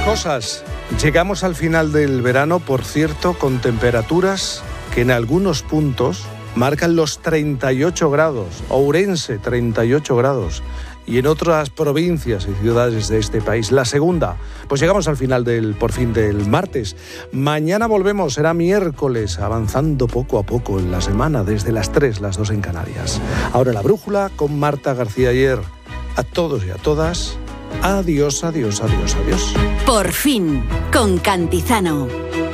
cosas. Llegamos al final del verano, por cierto, con temperaturas que en algunos puntos marcan los 38 grados. Ourense, 38 grados. Y en otras provincias y ciudades de este país. La segunda, pues llegamos al final por fin del martes. Mañana volvemos, será miércoles, avanzando poco a poco en la semana, desde las 3, las 2 en Canarias. Ahora la brújula con Marta García Ayer. A todos y a todas, adiós, adiós, adiós, adiós. Por fin, con Cantizano.